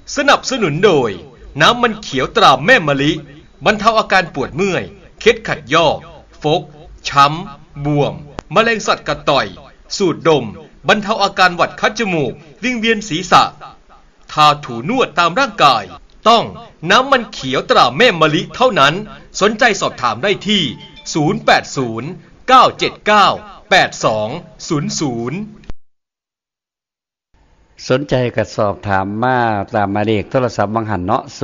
สนับสนุนโดยน้ำมันเขียวตราแม่มะลิบรรเทาอาการปวดเมื่อยเคล็ดขัดยอกฟกช้ำบวมแมลงสัตว์กัดต่อยสูดดมบรรเทาอาการหวัดคัดจมูกวิงเวียนศีรษะทาถูนวดตามร่างกายต้องน้ำมันเขียวตราแม่มะลิเท่านั้นสนใจสอบถามได้ที่0809798200 สนใจก็สอบถามมาตามหมายเลขโทรศัพท์บางหันเนาะ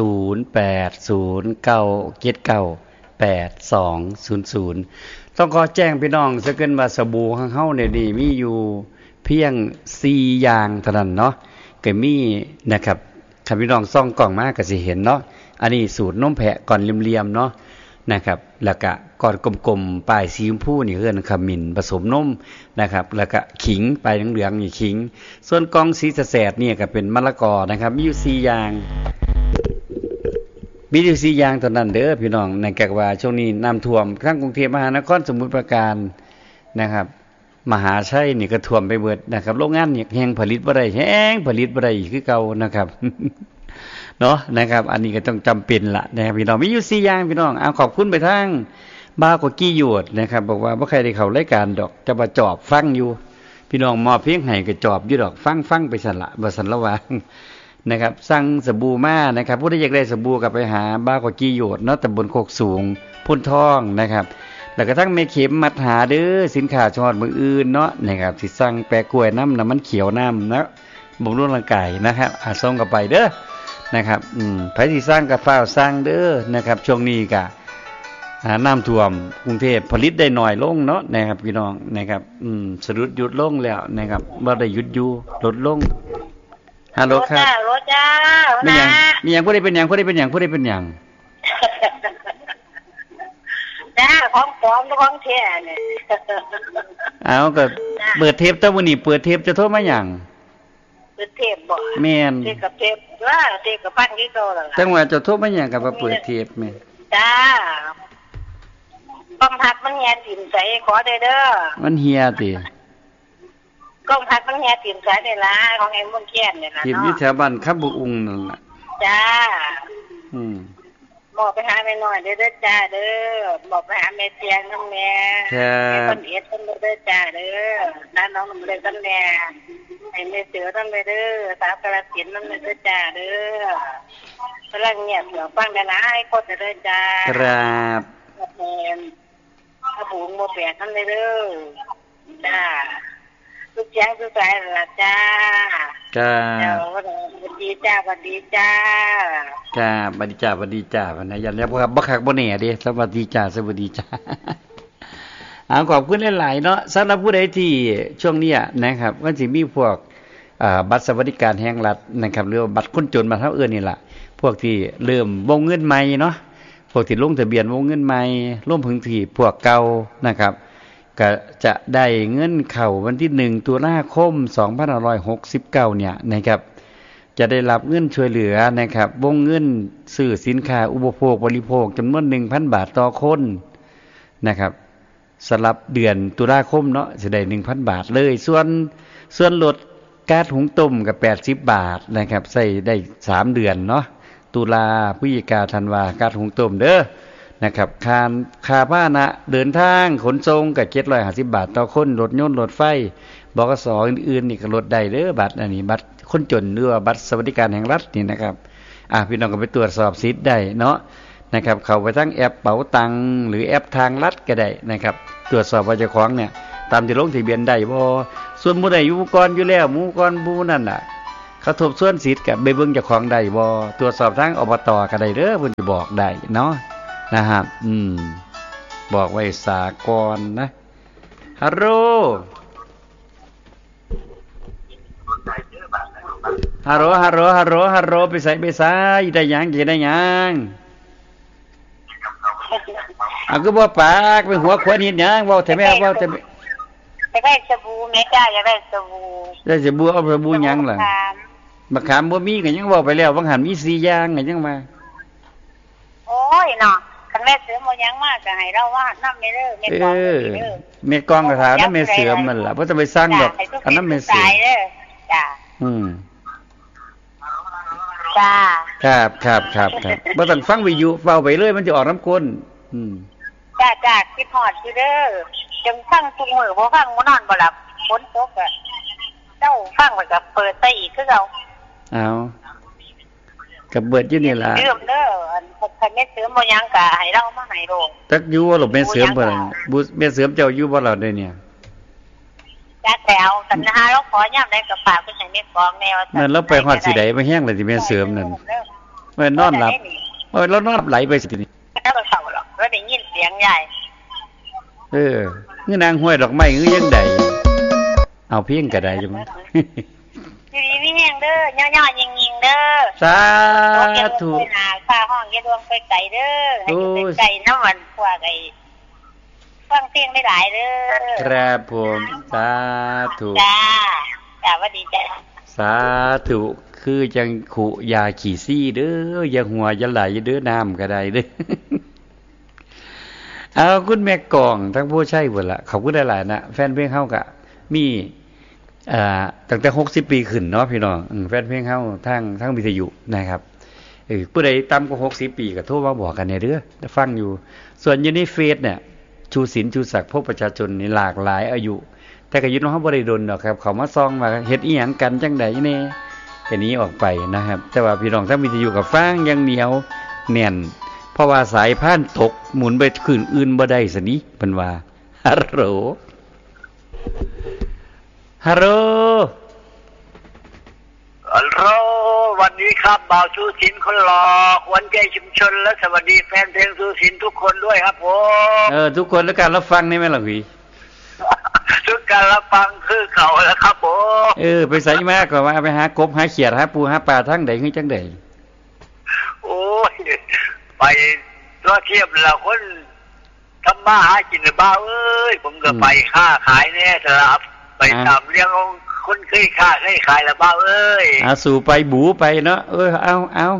0809798200ต้องขอแจ้งพี่น้องซะเกินว่าสบู่ของเฮาเนี่ยนี่มีอยู่เพียง4อย่างเท่านั้นเนาะก็มีนะครับคันพี่น้องส่องกล่องมาก็สิเห็นเนาะอันนี้สูตรนมแพะก่อนเหลี่ยมๆเนาะนะครับแล้วก็ก่อนกลมๆปลายสีชมพูนี่เอิ้นขมิ้นผสมนมนะครับแล้วก็ขิงปลายเหลืองๆนี่ขิงส่วนกล่องสีแสดๆนี่ก็เป็นมะละกอนะครับมีอยู่4อย่างมีอยู่4อย่างเท่านั้นเด้อพี่น้องนั่นก็ว่าช่วงนี้น้ำท่วมทั้งกรุงเทพมหานครสมุทรปราการนะครับมหาชัยนี่ก็ท่วมไปเบิดนะครับโรงงานนี่แฮงผลิตบ่ได้แฮงผลิตบ่ได้คือเก่านะครับเนาะนะครับอันนี้ก็ต้องจำเป็นละนะครับพี่น้องมีอยู่4อย่างพี่น้องเอาขอบคุณไปทางบากว่ากี้หยวดนะครับบอกว่าบ่ใครได้เข้ารายการดอกจะมาจอบฟังอยู่พี่น้องมอบเพียงให้ก็จอบอยู่ดอกฟังไปสั่นละบ่สั่นระวังนะครับสั่งสบู่มานะครับผู้ใดอยากได้สบู่ก็ไปหาบากว่ากี้หยวดเนาะตำบลโคกสูงพุ่นทองนะครับแล้วก็ทั้งแม่เข็มมัดหาเด้อสินค้าชอดมืออื่นเนาะนะครับสิสั่งแปะกล้วยน้ำมันเขียวน้ำนะบำรุงร่างกายนะครับส่งกันไปเด้อนะครับไผสิสร้างก็ฟ้าวสร้างเด้อนะครับช่วงนี้ก็น้ำท่วมกรุงเทพผลิตได้น้อยลงเนาะนะครับพี่น้องนะครับสะดุดหยุดลงแล้วนะครับบ่ได้หยุดอยู่ลดลงฮัลโหลครับรถจ้ามีหยังผู้ใดเป็นหยังจ้าของปลอมของแท้เนี่ยเอาก็เปิดเทปตะมื้อนี้เปิดเทปจะโทรมาหยังเปิดเทปบ่แม่นเทปกับเทปว่าเทปกับปั้นกี่โตแล้วล่ะจังว่าจะโทรมาหยังก็ว่าเปิดเทปแม่จ้าก้องพักมันแย่ติ่มใสขอเด้อมันเฮียติก้องพักมันแย่ติ่มใสได้ล่ะของไอ้ม่วนแค้นนี่ล่ะเนาะติ่มอยู่แถวบ้านคับบุอุงนั่นล่ะจ้าบอกไปหาแม่น้อยเด้อจ้าเด้อบอกไปหาแม่เตียงนำแม่คนเอ็ดเพิ่นเด้อจ้าเด้อน้าน้องนำเลยกันแม่ไอ้แม่เสือนั่นเลยเด้อสาวกระสินนั่นเลยเด้อจ้าเด้อกำลังเงียบเดี๋ยวฟังได้นะให้คนเด้อจ้าครับแม่ถ้าบุงบ่แปดนั่นเลยเด้อจ้าลูกแจ้งคือใจล่ะจ้าครับสวัสดีจ้าสวัสดีจ้าครับสวัสดีจ้าสวัสดีจ้าวันนี้ยันแล้วบ่คักบ่แน่เด้สวัสดีจ้าสวัสดีจ้าขอบคุณหลายๆเนาะสำหรับผู้ใดที่ช่วงนี้นะครับก็สิมีพวกบัตรสวัสดิการแห่งรัฐนะครับหรือว่าบัตรคนจนมาเท่าอื่นนี่ล่ะพวกที่เริ่มวงเงินใหม่เนาะพวกที่ลงทะเบียนวงเงินใหม่ร่วมถึงที่พวกเก่านะครับก็จะได้เงินเข้าวันที่1ตุลาคม2569เนี่ยนะครับจะได้รับเงินช่วยเหลือนะครับวงเงินซื้อสินค้าอุปโภคบริโภคจำนวน 1,000 บาทต่อคนนะครับสำหรับเดือนตุลาคมเนาะจะได้ 1,000 บาทเลยส่วนลดก๊าซหุงต้มกับ80 บาทนะครับใส่ได้3เดือนเนาะตุลาพฤศจิกาธันวาก๊าซหุงต้มเด้อนะครับค่าพาหนะเดินทางขนส่งก็750 บาทต่อคนรถยนต์รถไฟบขสอื่นๆนี่ก็ลดได้เด้อบัตรอันนี้บัตรคนจนหรือว่าบัตรสวัสดิการแห่งรัฐนี่นะครับพี่น้องก็ไปตรวจสอบสิทธิ์ได้เนาะนะครับเข้าไปทั้งแอปเป๋าตังหรือแอปทางรัฐก็ได้นะครับตรวจสอบว่าเจ้าของเนี่ยตามที่ลงทะเบียนได้บ่ส่วนผู้ใดอยู่ก่อนอยู่แล้วหมู่ก่อนผู้นั้นน่ะเขาทบทวนสิทธิ์ก็ไปเบิ่งเจ้าของได้บ่ตรวจสอบทางอบตก็ได้เด้อเพิ่นสิบอกได้เนาะนะครับบอกไว้สากลนะฮัลโหลไปใส่ได้หยังได้หยังก็บ่ปากไปหัวขวานเฮ็ดหยังเว้าแต่แม่เว้าแต่ได้สบู่แม่จ้าอยากได้สบู่เอาสบู่หยังล่ะมะขามบ่มีก็ยังเว้าไปแล้วบางหันมี4อย่างก็ยังมาโอ้ยเนาะคันแม่เสือบ่ยังมาก็ให้เราว่านำแม่เด้อแม่กองแม่กองก็ถามนำแม่เสือมันล่ะบ่ต้องไปสร้างดอกอันนั้นแม่เสือจ้าจ้จ้าครับบ่ต้องฟังวิทยุเฝ้าไปเลยมันจะออกน้ำก้นจ้าคิดฮอดอยู่เด้อจังฟังทุกมื้อบ่ฟังบ่นอนบ่หลับฝนตกอ่ะเจ้าฟังไว้ก็เปิดไปอีกคือเก่าเอากับเบิดอยู่นี่ล่ะเริ่มเด้ออันคันแม่เสริมบ่ยังก็ให้เรามาให้โลกจักอยู่บ่หลบแม่เสริมบ่ล่ะแม่เสริมเจ้าอยู่บ่ล่ะได้เนี่ยจักแล้วสัญหาเราขอยามใดก็ฝากเพิ่นให้แม่กองแนวนั่นเราไปฮอดสิได้มาแห้งเลยสิแม่เสริมนั่นแม่นอนหลับแล้วนอนไหลไปสินี่แล้วก็เข้าหรอกแล้วได้ยินเสียงใหญ่คือนางห้วยดอกไม้คือยังไดเอาเพียงก็ได้อยู่มั้ยดีๆมีแฮงเด้อย่อๆยิงๆเด้อสาธุฟ้าห้องอย่าดวงไปไกลเด้อให้อยู่ไกลๆนำมันพวกไอ้ฟังเสียงได้หลายเด้อครับผมสาธุจ้าสวัสดีจ้าสาธุคือจังขุยาขี้ซี่เด้ออย่าหัวอย่าไหลเด้อน้ำก็ได้เด้อเอาคุณแม่กองทั้งผู้ใช้หมดละขอบคุณหลายๆนะแฟนเพลงเฮาก็มีตั้งแต่60ปีขึ้นเนาะพี่น้องแฟนเพลงเฮาทางวิทยุนะครับผู้ใดต่ำกว่า60ปีก็โทรมาบอกกันแน่เด้อฟังอยู่ส่วนอยู่ในเฟซเนี่ยชูศีลชูศักดิ์พวกประชาชนนี่หลากหลายอายุแต่ก็อยู่เนาะเฮาบ่ได้ดนดอกครับเขามาซองว่าเฮ็ดอีหยังกันจังได๋แน่แค่นี้ออกไปนะครับแต่ว่าพี่น้องทางวิทยุก็ฟังอย่างเหนียวแน่นเพราะว่าสายพานตกหมุนไปคืนอื่นบ่ได้ซะนี่เพิ่นว่าฮัลโหลวันนี้ครับบ่าวชูศิลป์คนหล่อวันใจชุมชนและสวัสดีแฟนเพลงชูศิลป์ทุกคนด้วยครับผมทุกคนแล้วการรับฟังนี่แม่นล่ะพี่ทุกการรับฟังคือเขาแล้วครับผมไปไสมาก็ว่าไปหากบหาเขียดหาปูหาปลาทางใดคือจังได๋โอ้ยไปตัวเทียบแล้วคนทำมาหากินบ่าวเอ้ยผมก็ไปค้าขายแน่ครับไปตามเลี้ยงคนเคยค้าเคยขายแล้วบ่าวเอ้ยสู่ไปบูไปเนาะเอา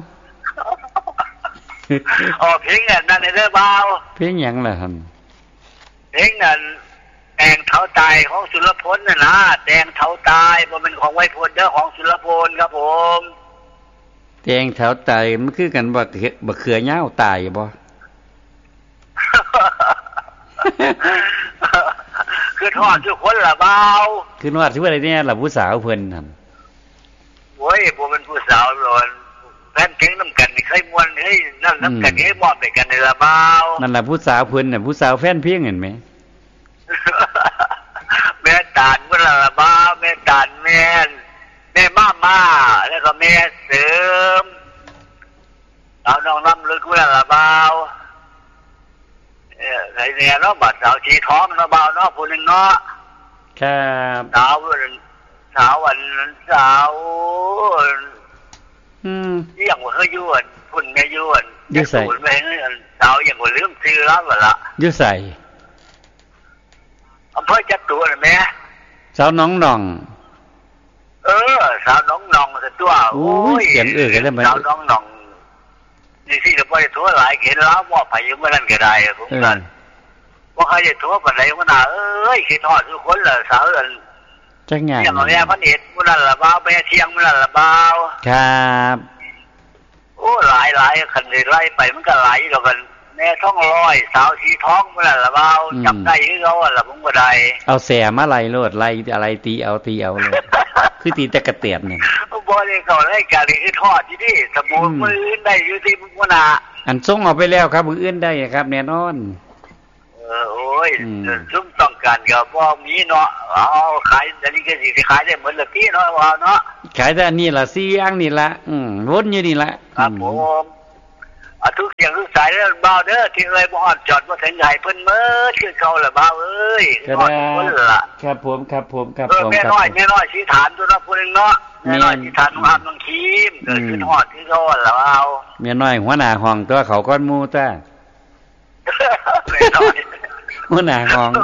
เพลงนั่นเด้อบ่าวเพลงหยังล่ะครับเพลงนั้นแดงเท้าตายของสุรพลน่ะนะแดงเท้าตายบ่เป็นของไวพลเด้อของสุรพลครับผมแดงเท้าตายมันคือกันบ่เขือเหย้าตายบ่คือทอดทุกคนล่ะบ่าวคือว่าชื่ออะไรเนี่ยล่ะผู้สาวเพิ่นหั่นโอ้ยบ่เป็นผู้สาวหรอกแฟนเพลงนำกันนี่เคยม่วนเฮ้ยนั่นนำกันให้มอบให้กันนี่ล่ะบ่าวนั่นล่ะผู้สาวเพิ่นน่ะผู้สาวแฟนเพลงเห็นมั้ยแม่ตาลเมื่อละบ้าแม่ตาลแม่ม่าแล้วก็แม่เสริมเอาน้องน้ำลึกเมื่อละบ้าใครเนี่ยเนาะบัดสาวชีท้องเนาะบ่าวเนาะผู้หนึ่งเนาะครับสาววันเอย่างว่าเขายวนพุ่นแม่ยวนยุ่ใส่แม่สาวอย่างว่าลืมชื่อแล้ววะละยุ่ใส่อำเภอจัตุรัสแม่สาวน้องหนองสาวน้องหนองสัตัวโอ้ยเขียนกันได้มั้ยสาวน้องหนองนี่สิจะบ่ได้ทั่วหลายเห็นแล้วมอบให้อยู่เมื่อนั้นก็ได้ผมกันบ่เคยได้ทั่วปานใดว่าน่ะคิดฮอดทุกคนล่ะสาวจังไงอย่างแม่พันเอ็ดมื้อนั้นล่ะบ่าวแม่เที่ยงมื้อนั้นล่ะบ่าวครับโอ้หลายคันได้ไล่ไปมันก็หลายแล้วกันแม่ท้องร้อยสาวสีท้องมื้อนั้นล่ะบ่าวจำได้คือเขาล่ะผมบ่ได้เอาแสมาไล่โลดไล่อะไรตีเอาเลยคือตีแต่กระเตียบนี่บ่ได้เข้ารายการนี่คือทอดอยู่นี่สมมุติมื้ออื่นได้อยู่ที่มื้อหน้าอันส่งออกไปแล้วครับมื้ออื่นได้ครับแน่นอนโอ้ยซุ่มต้องการก็บ่มีเนาะเอาขายอันนี้ก็สิขายได้หมดละพี่เนาะว่าเนาะขายแต่อันนี้ล่ะ4อย่างนี่ล่ะวนอยู่นี่ล่ะครับผมทุกอย่างทุกสายเด้อบ่าวเด้อที่เอ้ยบ่ฮอดจอดบ่ถึงให้เพิ่นเมิดคือเขาล่ะบ่าวเอ้ยฮอดเพิ่นล่ะครับผมแม่น้อยสิถามตัวเนาะผู้นึงเนาะแม่น้อยสิถามน้องน้องคีมคือฮอดคือเขาล่ะบ่าวแม่น้อยหัวหน้าห้องตัวเขาก้อนหมู่จ้าแม่น้อยหัวหน้าห้อง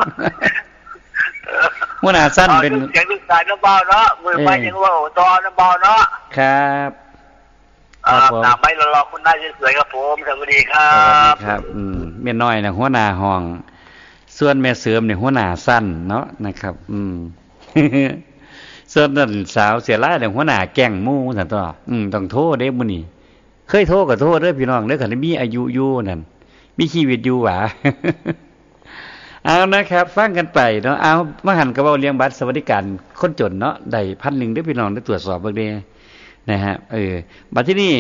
หัวหน้าสั้นเป็นเสียงลูกชายน้ำบ่าวเนาะมือไปยังว่าตอน้ำบ่าวเนาะครับตามไปรอคุณนายสวยครับผมสวัสดีครับสวัสดีครับแม่น้อยนะหัวหน้าห้องส่วนแม่เสริมเนี่ยหัวหน้าสั้นเนาะนะครับส่วนนั้นสาวเสียร้ายแต่หัวหน้าแก๊งหมู่ซั่นตัวต้องโทษเด้มื้อนี้เคยโทษก็โทษเด้อพี่น้องเด้อคันมีอายุอยู่นั่นมีชีวิตอยู่หว่าเอานะครับฟังกันไปเนาะเอามาหันก็เว้าเลี้ยงบัตรสวัสดิการคนจนเนาะได้ 1,000 เด้อพี่น้องได้ตรวจสอบเบิ่งเด้นะฮะบัดที่นี่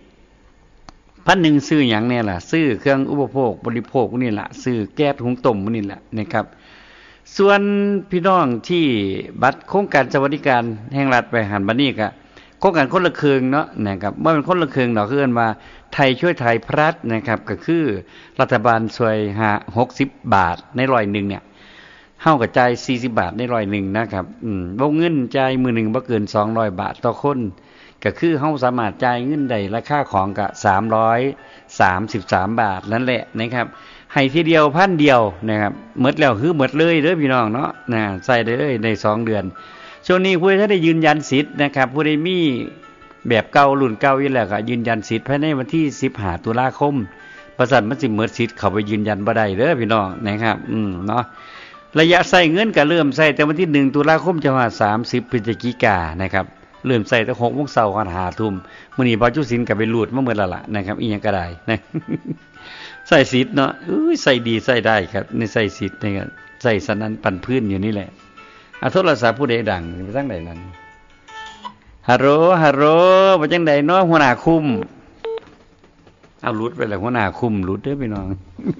1,000 ซื้อหยังแน่ล่ะซื้อเครื่องอุปโภคบริโภคพวกนี้ล่ะซื้อแก๊สหุงต้มพวกนี้ล่ะนะครับส่วนพี่น้องที่บัตรโครงการสวัสดิการแห่งรัฐไปหันบัดนี้ก็โครงการคนละครึ่งเนาะนะครับบ่เป็นคนละครึ่งดอกคือกันว่าไทยช่วยไทยพลัสนะครับก็คือรัฐบาลช่วย60 บาทใน100 นึงเนี่ยเฮาก็จ่าย40 บาทใน100 นึงนะครับวงเงินจ่ายมื้อนึงบ่เกิน200 บาทต่อคนก็คือเฮาสามารถจ่ายเงินได้ราคาของก็333 บาทนั่นแหละนะครับให้ทีเดียว1,000 เดียวนะครับหมดแล้วคือหมดเลยเด้อพี่น้องเนาะใส่ได้เลยใน2 เดือนช่วงนี้ผู้ใดถ้าได้ยืนยันสิทธิ์นะครับผู้ใดมีแบบเก่ารุ่นเก่าอยู่แล้วก็ยืนยันสิทธิ์ภายในวันที่15 ตุลาคมประสันมันสิหมดสิทธิ์เข้าไปยืนยันบ่ได้เด้อพี่น้องนะครับเนาะระยะใช้เงินก็เริ่มใช้แต่วันที่1 ตุลาคมจะ30 พฤศจิกายนนะครับเริ่มใช้ตั้ง 6:00 น. ถึง 5:00 น. มื้อนี้บ่าวจุศิลป์ก็ไปรูดมาหมดแล้วล่ะนะครับอีหยังก็ได้นะใส่สิทธิ์เนาะใส่ดีใส่ได้ครับในใส่สิทธิ์นี่ก็ใส่สนั่นปั่นพื้นอยู่นี่แหละโทรศัพท์ผู้ใดดังไปทางใดนั่นฮัลโหลว่าจังได๋เนาะหัวหน้าคุมเอาหลุดไปแล้วหัวหน้าคุมหลุดเด้อพี่น้อง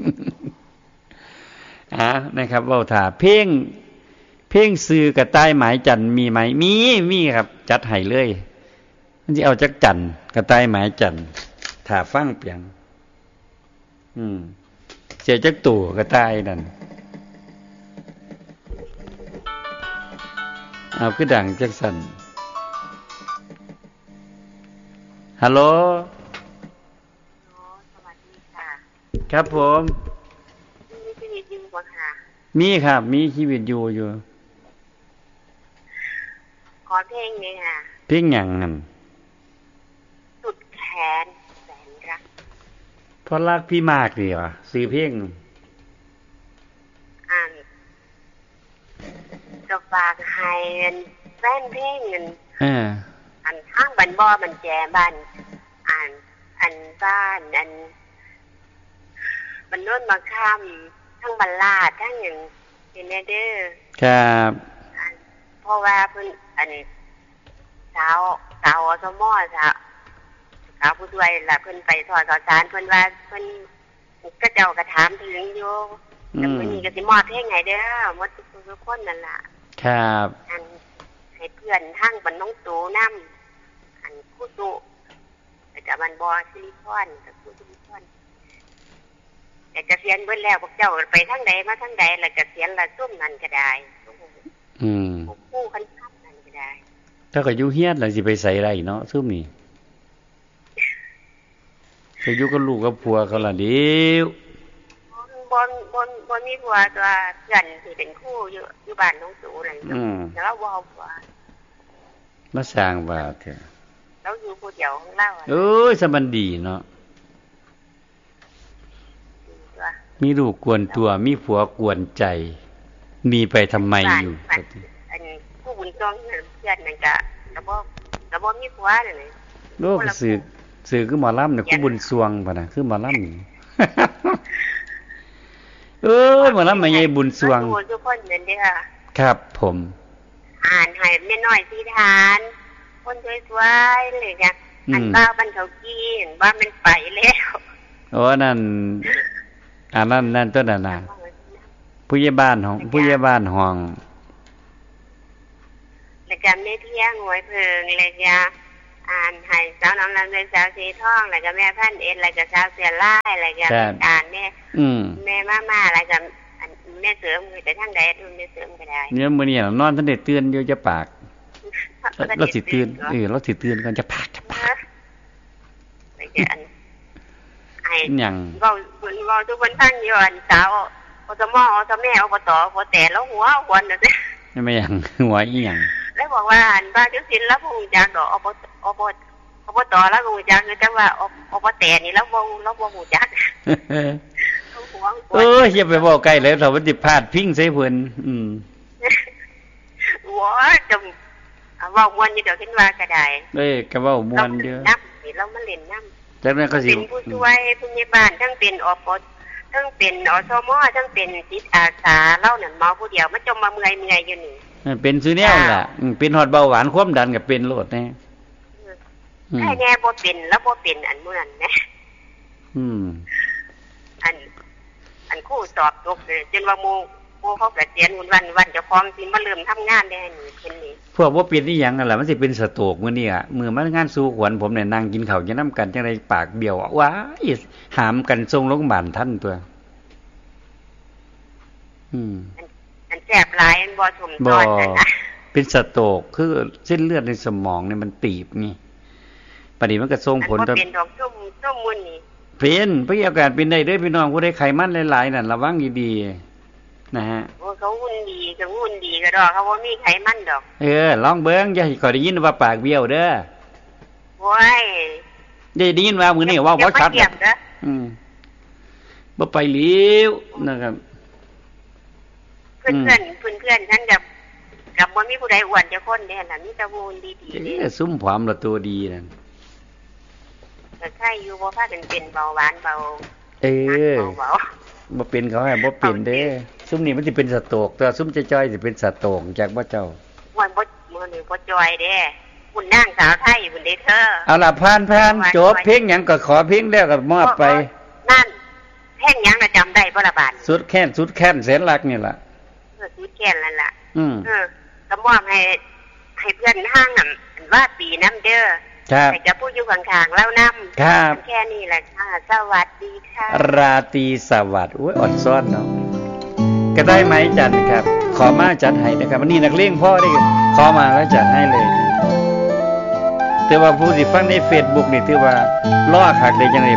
นะครับเว้าถ้าเพลงซื้อกระต่ายหมายจันมีไหมมีครับจัดให้เลยมันสิเอาจักจันกระต่ายหมายจันถ้าฟังเปียงเสียจักตู่กระต่ายนั่นเอาคือดังจังสั่นฮัลโหลสวัสดีค่ะครับผมมีชีวิตอยู่บ่ค่ะมีครับมีชีวิตอยู่ขอเพลงนี้ค่ะเพลงหยังนั่นสุดแขนแสนรักเพราะรักพี่มากดีว่ะซื้อเพลงจะฝากให้แฟนเพลงนึงอันทางบ้านบ่มันแจบ้านอันบ้านมันโน้นมาข้ามทั้งบัลลาดทั้งหยังเป็นแน่เด้อครับเพราะว่าเพิ่นอันสาวอสมสาวผู้ช่วยล่ะเพิ่นไปทอดข้าวสารเพิ่นว่าเพิ่นก็เจ้าก็ถามถึงอยู่แต่มื้อนี้ก็สิมอบเพลงให้เด้อหมดทุกคนนั่นล่ะครับให้เพื่อนทั้งบ้านน้องตูนำอันคู่ตุแล้วก็บ้านบ่อซิลิคอนกับคู่ซิลิคอนแต่เกษียณเบิดแล้วพวกเจ้าไปทางใดมาทางใดแล้วเกษียณละซุ่มนั่นก็ได้คู่คันทับนั่นก็ได้ถ้าก็อยู่เฮียนแล้วสิไปใส่ไรเนาะซุ่มนี่ไปอยู่กับลูกกับผัวเขาล่ะเดี๋ยวบนมีผัวตัวเพื่อนที่เป็นคู่อยู่บ้านน้องตูนั่นแล้วเราบ่เอาผัวมาสร้างบาดแท้เราอยู่ผู้เดียวของเราสมันดีเนาะมีลูกกวนตัวมีผัวกวนใจมีไปทำไมอยู่อันผู้บุญจองเพื่อนนั่นก็บ่มีผัวนั่นน่ะโลกสื่อคือหมอลำเนี่ยคือบุญสวงป่ะนะคือหมอลำหมอลำมาใหญ่บุญสวงทุกคนนั่นเด้อครับผมอ่านให้แม่น้อยสิทานคนสวยๆเลยจ้ะอันบ้าบ้านเขากี้เห็นว่ามันไปแล้วนั่นนั่นต้นน่ะผู้ใหญ่บ้านห้องแล้วก็แม่เพียงหวยเพิงเลยจ้ะอ่านให้สาวน้องลำเลยสาวสีทองแล้วก็แม่พันเอ็ดแล้วก็สาวเสียล่ายแล้วก็อ่านแม่มาแล้วก็แม่เสริมไปทางใดแม่เสริมก็ได้เนี่ยมื้อนี้นอนทันได้ตื่นอยู่จะปากเราสิตื่นเราสิตื่นก่อนจะปากไอ้หยังเว้าทุกคนฟังอยู่อันสาวอสมแม่อบตบ่แต่แล้วหัววันน่ะเด้ไม่หยังหัวอีหยังแล้วบอกว่าอันบ้านจุศิลป์แล้วผู้จักดอกอบตแล้วผู้จักคือจังว่าอบตนี่แล้วบ่ฮู้จักอย่าไปบอกใกล้เลยถ้ามันสิพลาดพิงใส่เพิ่นว่าจะเว้ามวนอยู่ดอกเห็นว่าก็ได้ก็เว้ามวนเด้อเรามาเล่นน้ำจากนั้นก็สิเป็นผู้ช่วยผู้ใหญ่บ้านทั้งเป็นอปทั้งเป็นอสมทั้งเป็นจิตอาสาเล่านั่นเมาผู้เดียวมาจมมาเมื่อยอยู่นี่เป็นซุแนวล่ะเป็นฮอดเบาหวานความดันก็เป็นโลดแน่ใช่แน่บ่เป็นแล้วบ่เป็นอันมื้อนั้นนะอันคู่สอบตกจนว่าโมเขาเกษียณวันเจ้าของสิมาเริ่มทำงานได้นี่เพิ่นนี่พวกบ่เป็นอีหยังนั่นล่ะมันสิเป็นสโตรกมื้อนี้อ่ะมื้อมางานสู่ขวัญผมเนี่ยนั่งกินข้าวอยู่นำกันจังได๋ปากเบี้ยวว้ายหามกันส่งโรงพยาบาลทันตัวอันแสบหลายอันบ่สมตอนนั่นนะเป็นสโตรกคือเส้นเลือดในสมองเนี่ยมันตีบนี่ปานนี้มันก็ส่งผลต่อเป็นดอกส้มมุนนี่เป็นพยาการเป็นได้เด้อพี่น้องผู้ใดไขมันหลายๆนั่นระวังดีๆนะฮะโอ้เขาหุ่นดีก็ดอกเขาบ่มีไขมันดอกลองเบิ่งอย่าให้ข่อยได้ยินว่าปากเบี้ยวเด้อโอ้ยได้ยินว่ามื้อนี้ว่าบ่ชัดบ่ไปแล้วนะครับเพื่อนฉันกับบ่มีผู้ใดอ้วนจักคนเด้น่ะมีแต่วูนดีๆเด้ซุ่มผอมละตัวดีนั่นก็ใช่อยู่บ่พากันเป็นเบาหวานเบาบ่เป็นเขาให้บ่เป็นเด้ซุ่มนี่มันสิเป็นสโตรกแต่ซุ่มจ้อยๆสิเป็นสโตรกจากบ่เจ้าม่วนบ่มื้อนี้บ่จอยเด้คุณนางสาวไทยพุ่นเด้เธอเอาล่ะผ่านจบเพลงหยังก็ขอเพลงแล้วก็มอบไปนั่นเพลงหยังน่ะจำได้บ่ล่ะบาดสุดแค้นแสนรักนี่ล่ะสุดแค้นนั่นล่ะก็มอบให้เพื่อนห้างว่าปีน้ำเด้อให้กับผู้อยู่ข้างๆเล่านำครับแค่นี้แหละค่ะสวัสดีค่ะราตรีสวัสดิ์อ่อนซ้อนเนาะก็ได้ไหมจันครับขอมาจัดให้นะครับวันนี้นักเลงพ่อได้ขอมาแล้วจัดให้เลยแต่ว่าผู้ที่ฟังใน Facebook นี่ถือว่าล้อคักได้จังได๋